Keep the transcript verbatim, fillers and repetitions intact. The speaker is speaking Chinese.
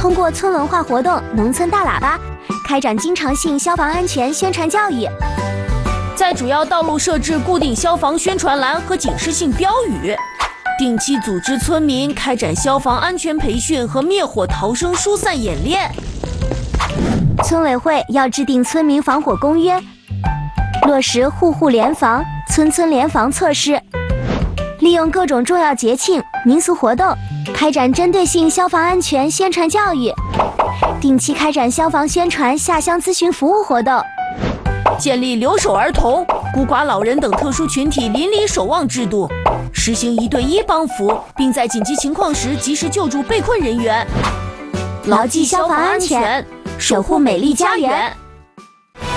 通过村文化活动、农村大喇叭，开展经常性消防安全宣传教育。 在主要道路设置固定消防宣传栏和警示性标语，定期组织村民开展消防安全培训和灭火逃生疏散演练。 村委会要制定村民防火公约，落实户户联防、村村联防措施，利用各种重要节庆、民俗活动，开展针对性消防安全宣传教育，定期开展消防宣传下乡咨询服务活动。 建立留守儿童、孤寡老人等特殊群体邻里守望制度，实行一对一帮扶，并在紧急情况时及时救助被困人员。 牢记消防安全，守护美丽家园。